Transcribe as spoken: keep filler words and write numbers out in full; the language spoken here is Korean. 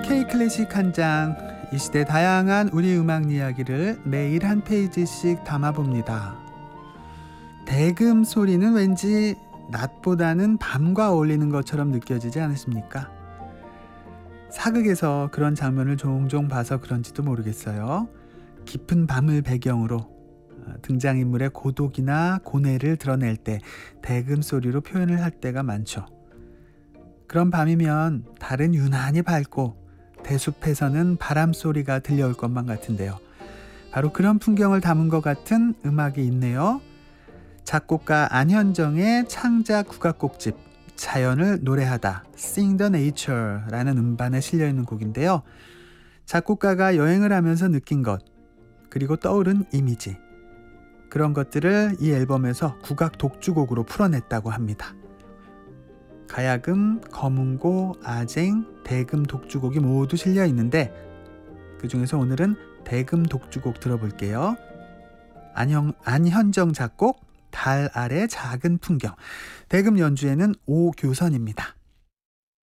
K-클래식 한 장, 이 시대 다양한 우리 음악 이야기를 매일 한 페이지씩 담아봅니다. 대금 소리는 왠지 낮보다는 밤과 어울리는 것처럼 느껴지지 않으십니까? 사극에서 그런 장면을 종종 봐서 그런지도 모르겠어요. 깊은 밤을 배경으로 등장인물의 고독이나 고뇌를 드러낼 때 대금 소리로 표현을 할 때가 많죠. 그런 밤이면 달은 유난히 밝고 대숲에서는 바람 소리가 들려올 것만 같은데요. 바로 그런 풍경을 담은 것 같은 음악이 있네요. 작곡가 안현정의 창작 국악곡집 자연을 노래하다 Sing the Nature라는 음반에 실려있는 곡인데요. 작곡가가 여행을 하면서 느낀 것, 그리고 떠오른 이미지, 그런 것들을 이 앨범에서 국악 독주곡으로 풀어냈다고 합니다. 가야금, 거문고, 아쟁, 대금 독주곡이 모두 실려 있는데 그 중에서 오늘은 대금 독주곡 들어볼게요. 안형, 안현정 작곡, 달 아래 작은 풍경. 대금 연주에는 오교선입니다.